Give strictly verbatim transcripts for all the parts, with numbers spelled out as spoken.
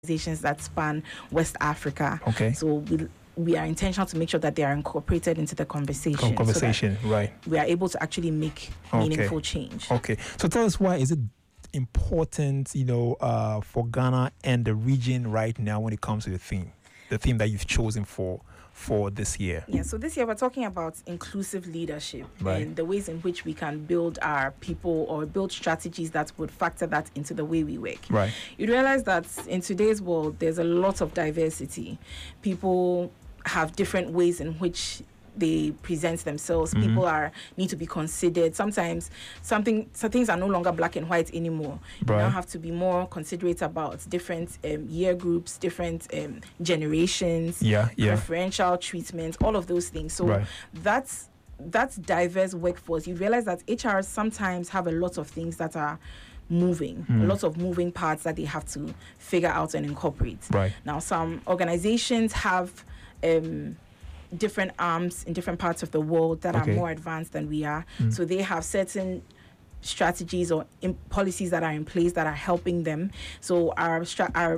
organizations that span West Africa. Okay. So we we are intentional to make sure that they are incorporated into the conversation. Con- conversation, so right. We are able to actually make Okay. meaningful change. Okay. So tell us, why is it important, you know, uh, for Ghana and the region right now when it comes to the theme, the theme that you've chosen for for this year? Yeah, so this year we're talking about inclusive leadership, right. and the ways in which we can build our people or build strategies that would factor that into the way we work. Right. You realize that in today's world, there's a lot of diversity. People have different ways in which they present themselves. Mm-hmm. People are need to be considered. Sometimes something some things are no longer black and white anymore. Right. You now have to be more considerate about different um, year groups, different um, generations, yeah, yeah. preferential treatment, all of those things. So right. that's that's diverse workforce. You realize that H Rs sometimes have a lot of things that are moving, mm. a lot of moving parts that they have to figure out and incorporate. Right. Now, some organizations have um, different arms in different parts of the world that okay. are more advanced than we are. Mm. So they have certain strategies or in policies that are in place that are helping them. So our stra- our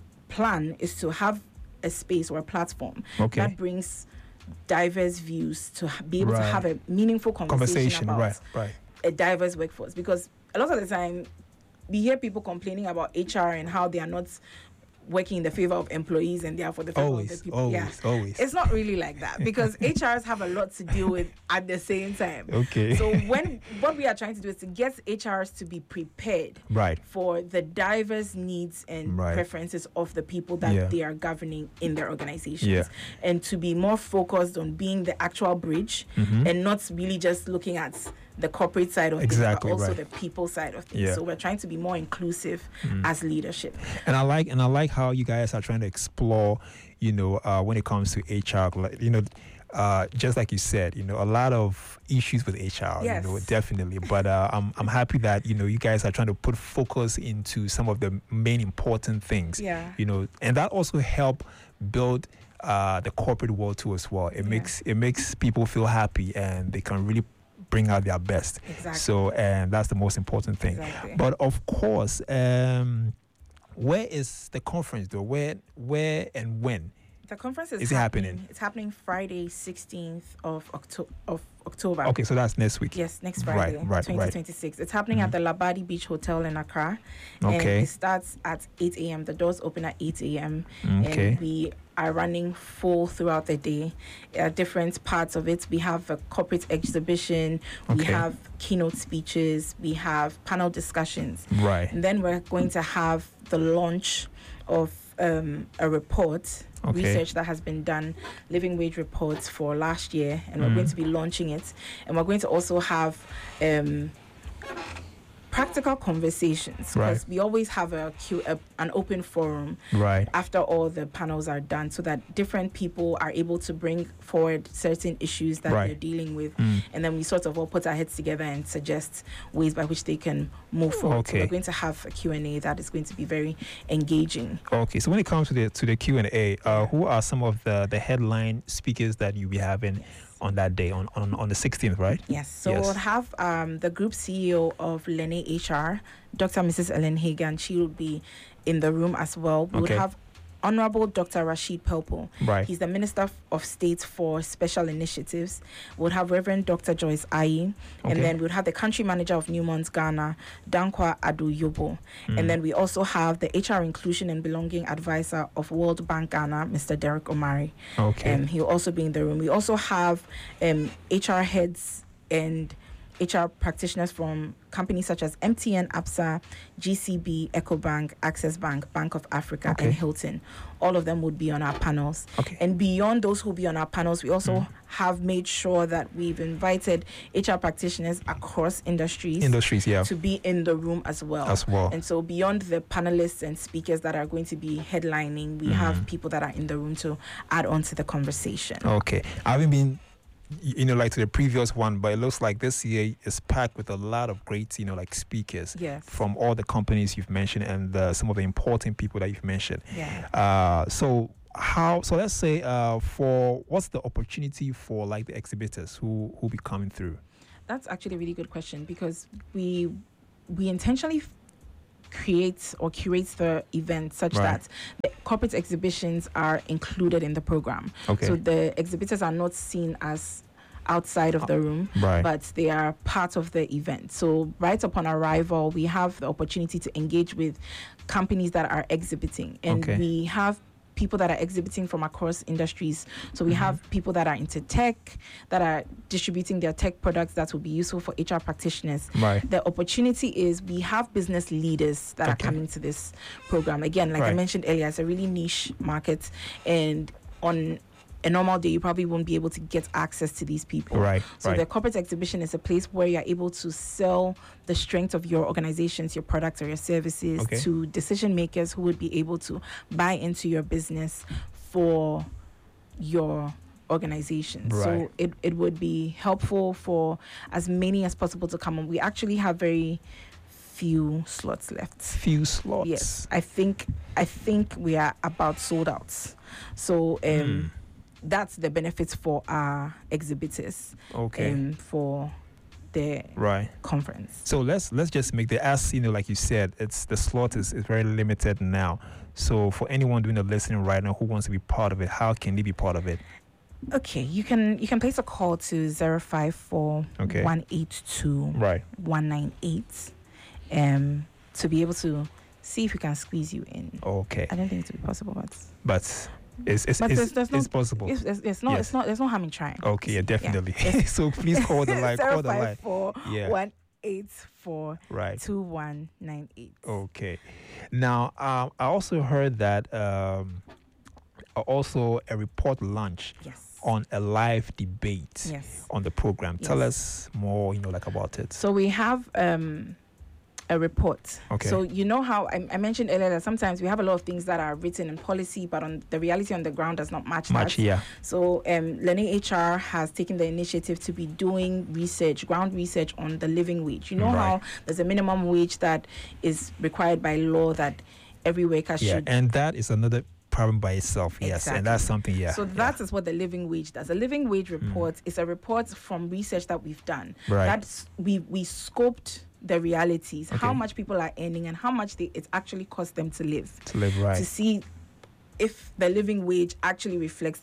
plan is to have a space or a platform okay. that brings diverse views to ha- be able right. to have a meaningful conversation, conversation about right, right. a diverse workforce. Because a lot of the time we hear people complaining about H R and how they are not working in the favor of employees and therefore the favor always, of the people. Always, yeah. always. It's not really like that, because H Rs have a lot to deal with at the same time. Okay. So when what we are trying to do is to get H Rs to be prepared right. for the diverse needs and right. preferences of the people that yeah. they are governing in their organizations. Yeah. And to be more focused on being the actual bridge mm-hmm. and not really just looking at the corporate side of exactly, things, but also right. the people side of things. Yeah. So we're trying to be more inclusive mm. as leadership. And I like and I like how you guys are trying to explore, you know, uh, when it comes to H R, like, you know, uh, just like you said, you know, a lot of issues with H R, yes. you know, definitely. But uh, I'm I'm happy that, you know, you guys are trying to put focus into some of the main important things. Yeah. You know, and that also help build uh, the corporate world too as well. It yeah. makes it makes people feel happy and they can really bring out their best. Exactly. So, and that's the most important thing. Exactly. But of course, um, where is the conference though? Where, where, and when? The conference is, is it happening, happening? It's happening Friday, sixteenth of October. Of October. Okay, so that's next week. Yes, next Friday, right, right, twenty twenty-six. Right. It's happening mm-hmm. at the Labadi Beach Hotel in Accra. Okay. And it starts at eight a.m. The doors open at eight a.m. Okay. And we are running full throughout the day. At different parts of it, we have a corporate exhibition, okay. we have keynote speeches, we have panel discussions. Right. And then we're going to have the launch of um, a report, okay. research that has been done, living wage reports for last year, and we're mm. going to be launching it. And we're going to also have um, practical conversations, right. because we always have a, Q, a an open forum right. after all the panels are done, so that different people are able to bring forward certain issues that right. they're dealing with, mm. and then we sort of all put our heads together and suggest ways by which they can move forward. Okay. So we're going to have a Q and A that is going to be very engaging. Okay, so when it comes to the to the Q and A, uh, who are some of the, the headline speakers that you'll be having yes. on that day, on, on, on the sixteenth, right? Yes, so yes. we'll have um, the group C E O of Lene H R, Doctor Missus Ellen Hagan. She will be in the room as well. We okay. would have Honorable Doctor Rashid Pelpo. Right. He's the Minister of State for Special Initiatives. We'll have Reverend Doctor Joyce Ayi. Okay. And then we'll have the Country Manager of Newmont, Ghana, Dankwa Adu Yobo. Mm. And then we also have the H R Inclusion and Belonging Advisor of World Bank Ghana, Mister Derek Omari. Okay. Um, he'll also be in the room. We also have um, H R heads and H R practitioners from companies such as M T N, APSA, G C B, EcoBank, Access Bank, Bank of Africa, okay. and Hilton. All of them would be on our panels. Okay. And beyond those who will be on our panels, we also mm. have made sure that we've invited H R practitioners across industries, industries yeah. to be in the room as well. As well. And so beyond the panelists and speakers that are going to be headlining, we mm. have people that are in the room to add on to the conversation. Okay. I haven't been you know, like to the previous one, but it looks like this year is packed with a lot of great, you know, like speakers yes. from all the companies you've mentioned and uh, some of the important people that you've mentioned. Yeah. Uh, so how? So let's say uh, for what's the opportunity for like the exhibitors who who be coming through? That's actually a really good question, because we we intentionally creates or curates the event such Right. that the corporate exhibitions are included in the program. Okay. So the exhibitors are not seen as outside of the room, Right. but they are part of the event. So right upon arrival, we have the opportunity to engage with companies that are exhibiting, and Okay. we have people that are exhibiting from across industries. So we have people that are into tech, that are distributing their tech products that will be useful for H R practitioners. Right. The opportunity is we have business leaders that are Okay. coming to this program. Again, like I Right. mentioned earlier, it's a really niche market, and on a normal day, you probably won't be able to get access to these people. Right, So right. the corporate exhibition is a place where you're able to sell the strength of your organizations, your products or your services Okay. to decision makers who would be able to buy into your business for your organization. Right. So it, it would be helpful for as many as possible to come on. We actually have very few slots left. Few slots. Yes, I think I think we are about sold out. So um, that's the benefits for our exhibitors. Okay. Um, for the Right. conference. So let's let's just make the as you know, like you said, it's the slot is, is very limited now. So for anyone doing the listening right now who wants to be part of it, how can they be part of it? Okay, you can you can place a call to zero five four Okay. one eight two Right. one nine eight, um, to be able to see if we can squeeze you in. Okay. I don't think it will be possible, but But it's it's, But it's, there's- there's no- it's possible. it's, it's, it's not Yes. it's not there's no harm in trying. Okay, yeah, definitely. Yes. So please call the line. Call the line. zero five four Yeah. one eight four Right. two one nine eight. Okay. Now, um, I also heard that um, also a report launch Yes. on a live debate Yes. on the program. Tell Yes. us more, you know, like about it. So we have um, a report. Okay. So you know how I, I mentioned earlier that sometimes we have a lot of things that are written in policy, but on the reality on the ground does not match Much, that. yeah. So um, Learning H R has taken the initiative to be doing research, ground research on the living wage. You know Right. how there's a minimum wage that is required by law that every worker Yeah, should. and that is another problem by itself. Yes, and that's Exactly. something. Yeah. So yeah. that is what the living wage does. A living wage report is a report from research that we've done. Right. That's we we scoped the realities, how Okay. much people are earning and how much they, it actually costs them to live. to live right. To see if the living wage actually reflects